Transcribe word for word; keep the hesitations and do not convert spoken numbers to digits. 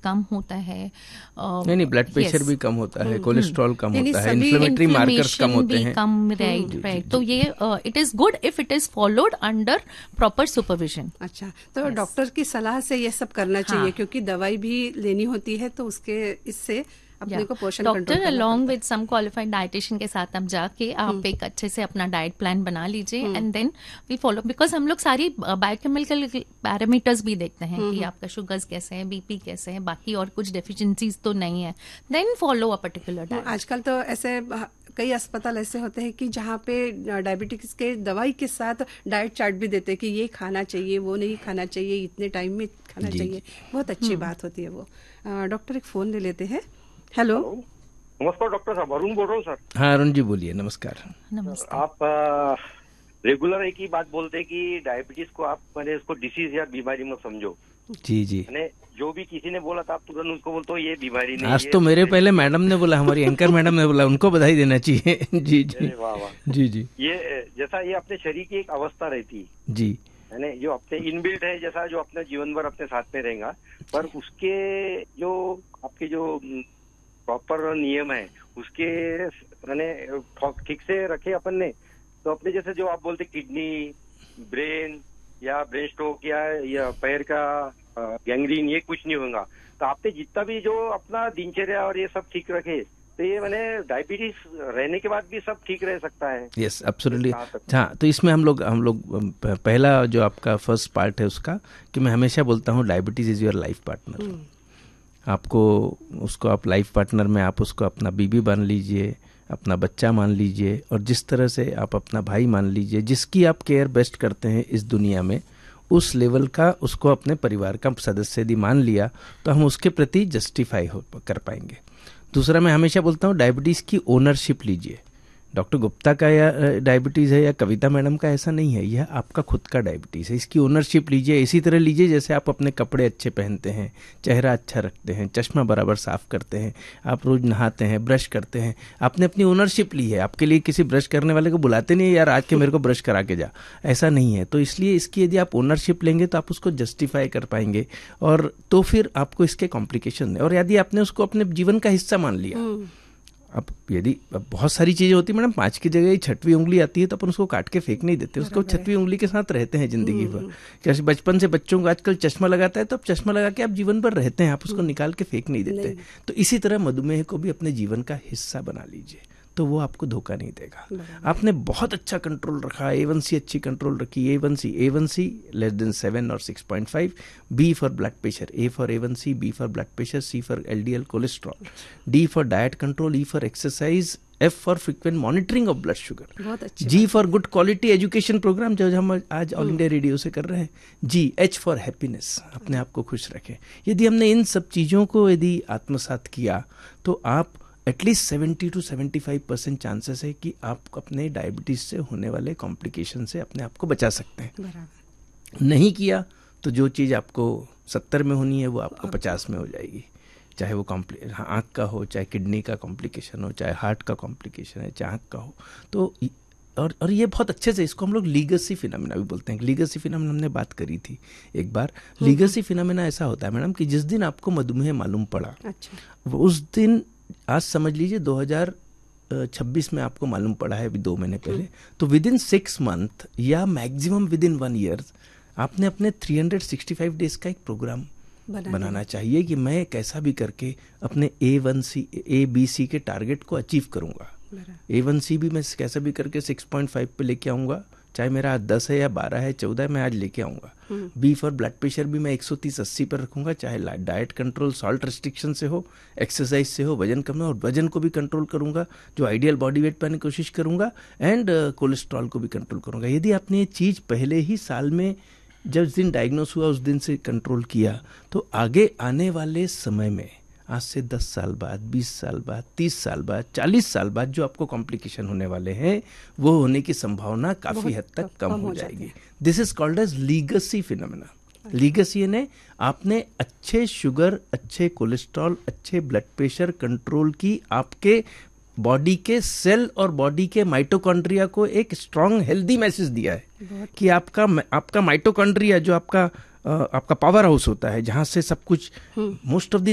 कम होता है, नहीं नहीं ब्लड प्रेशर भी कम होता है, कोलेस्ट्रॉल कम होता है, इन्फ्लेमेटरी मार्कर्स कम होते हैं, कम, राइट राइट। तो ये it is good if it is followed under proper supervision. अच्छा, तो डॉक्टर की सलाह से ये सब करना चाहिए, क्योंकि दवाई भी लेनी होती है, तो उसके इससे अपने को पोषण doctor along with some qualified dietitian के साथ आप जाके आप एक अच्छे से अपना डाइट प्लान बना लीजिए and then we follow, because हम लोग सारी बायोकेमिकल पैरामीटर्स भी देखते हैं कि आपका शुगर्स कैसे हैं, बीपी कैसे हैं, बाकी और कुछ डेफिशिएंसीज तो नहीं है, then follow a particular diet. आजकल तो ऐसे कई अस्पताल ऐसे होते हैं कि जहाँ पे डायबिटीज के दवाई के साथ डाइट चार्ट भी देते हैं कि ये खाना चाहिए, वो नहीं खाना चाहिए, इतने टाइम में खाना चाहिए। बहुत अच्छी बात होती है वो। डॉक्टर एक फोन ले लेते हैं। हेलो, नमस्कार डॉक्टर साहब, अरुण बोल रहा हूँ सर। हाँ अरुण जी बोलिए। नमस्कार। नमस्कार। आप आ, रेगुलर एक ही बात बोलते हैं कि डायबिटीज को आप मैंने इसको डिसीज या बीमारी मत समझो। जी जी, मैंने जो भी किसी ने बोला था आप तुरंत उसको बोलते हो ये बीमारी नहीं। आज तो मेरे पहले मैडम ने बोला, हमारी एंकर मैडम ने बोला, उनको बधाई देना चाहिए। जी जी, वाह वाह। जी जी, ये जैसा ये अपने शरीर की एक अवस्था रहती जी, यानी जो अपने इनबिल्ट है, जैसा जो अपने जीवन भर अपने साथ में रहेगा, पर उसके जो आपके जो प्रॉपर नियम है उसके मैंने ठीक से रखे अपन ने, तो अपने जैसे जो आप बोलते किडनी, ब्रेन या ब्रेन स्ट्रोक या, या पैर का गैंग्रीन, ये कुछ नहीं होगा। तो आपने जितना भी जो अपना दिनचर्या और ये सब ठीक रखे, तो ये मैंने डायबिटीज रहने के बाद भी सब ठीक रह सकता है। Yes absolutely. हाँ, तो इसमें हम लोग हम लोग पहला जो आपका फर्स्ट पार्ट है उसका, कि मैं हमेशा बोलता हूँ diabetes is your life partner. आपको उसको आप लाइफ पार्टनर में आप उसको अपना बीबी मान लीजिए, अपना बच्चा मान लीजिए, और जिस तरह से आप अपना भाई मान लीजिए, जिसकी आप केयर बेस्ट करते हैं इस दुनिया में, उस लेवल का उसको अपने परिवार का सदस्य यदि मान लिया तो हम उसके प्रति जस्टिफाई हो कर पाएंगे। दूसरा, मैं हमेशा बोलता हूँ डायबिटीज़ की ओनरशिप लीजिए। डॉक्टर गुप्ता का या डायबिटीज़ है या कविता मैडम का, ऐसा नहीं है, यह आपका खुद का डायबिटीज़ है। इसकी ओनरशिप लीजिए। इसी तरह लीजिए जैसे आप अपने कपड़े अच्छे पहनते हैं, चेहरा अच्छा रखते हैं, चश्मा बराबर साफ करते हैं, आप रोज़ नहाते हैं, ब्रश करते हैं, आपने अपनी ओनरशिप ली है। आपके लिए किसी ब्रश करने वाले को बुलाते नहीं यार आज के मेरे को ब्रश करा के जा, ऐसा नहीं है। तो इसलिए इसकी यदि आप ओनरशिप लेंगे तो आप उसको जस्टिफाई कर पाएंगे, और तो फिर आपको इसके कॉम्प्लिकेशन है। और यदि आपने उसको अपने जीवन का हिस्सा मान लिया, अब यदि बहुत सारी चीजें होती है मैडम, पांच की जगह छठवीं उंगली आती है तो अपन उसको काट के फेंक नहीं देते, उसको छठवीं उंगली के साथ रहते हैं जिंदगी भर। जैसे बचपन से बच्चों को आजकल चश्मा लगाता है तो अब चश्मा लगा के आप जीवन भर रहते हैं, आप उसको निकाल के फेंक नहीं देते। तो इसी तरह मधुमेह को भी अपने जीवन का हिस्सा बना लीजिए, तो वो आपको धोखा नहीं देगा। आपने बहुत अच्छा कंट्रोल रखा, ए वन सी अच्छी कंट्रोल रखी, ए वन सी ए वन सी लेस देन सेवन और six point five, B for blood pressure, A for a one C, B for blood pressure, C for L D L cholesterol, D for diet control, E for exercise, F for frequent monitoring of blood sugar, ji for good quality education programme जो हम आज all India radio से कर रहे हैं, जी H for happiness, अपने आप को खुश रखें। यदि हमने इन सब चीज़ों को यदि आत्मसात किया तो आप at least seventy two seventy five percent chances है कि आप अपने डायबिटीज से होने वाले कॉम्प्लिकेशन से अपने आप को बचा सकते हैं। नहीं किया तो जो चीज़ आपको सत्तर में होनी है वो आपको पचास में हो जाएगी, चाहे वो कॉम्प्ली आँख का हो, चाहे किडनी का कॉम्प्लिकेशन हो, चाहे हार्ट का कॉम्प्लिकेशन है, चाहे आँख का हो। तो और और ये बहुत अच्छे से इसको हम लोग लीगेसी फिनोमेना भी बोलते हैं। लीगेसी फिनोमेना हमने बात करी थी एक बार। लीगेसी फिनोमेना ऐसा होता है मैडम कि जिस दिन आपको मधुमेह मालूम पड़ा, अच्छा, वो उस दिन, आज समझ लीजिए दो हज़ार छब्बीस में आपको मालूम पड़ा है, अभी दो महीने पहले, तो विद इन सिक्स मंथ या maximum with in one year आपने अपने three hundred sixty five days का एक प्रोग्राम बनाना चाहिए कि मैं कैसा भी करके अपने ए one C A B C के टारगेट को अचीव करूंगा। ए वन सी भी मैं कैसा भी करके सिक्स पॉइंट फाइव पे लेके आऊंगा, चाहे मेरा आज दस है या बारह है चौदह मैं आज लेके आऊंगा। बी फॉर ब्लड प्रेशर भी मैं एक सौ तीस अस्सी पर रखूंगा, चाहे डाइट कंट्रोल सॉल्ट रिस्ट्रिक्शन से हो, एक्सरसाइज से हो, वजन कम हो, और वजन को भी कंट्रोल करूंगा, जो आइडियल बॉडी वेट पाने की कोशिश करूंगा, एंड कोलेस्ट्रॉल को भी कंट्रोल करूंगा। यदि आपने ये चीज़ पहले ही साल में जब जिस दिन डायग्नोस हुआ उस दिन से कंट्रोल किया, तो आगे आने वाले समय में, आज से दस साल बाद, बीस साल बाद, तीस साल बाद, चालीस साल बाद जो आपको कॉम्प्लिकेशन होने वाले हैं वो होने की संभावना काफी हद तक कम हो जाएगी। This is called as legacy phenomena. Legacy ने आपने अच्छे शुगर, अच्छे कोलेस्ट्रॉल, अच्छे ब्लड प्रेशर कंट्रोल की, आपके बॉडी के सेल और बॉडी के माइटोकॉन्ड्रिया को एक स्ट्रांग हेल्दी मैसेज दिया है कि आपका आपका माइटोकॉन्ड्रिया जो आपका आपका पावर हाउस होता है, जहां से सब कुछ मोस्ट ऑफ द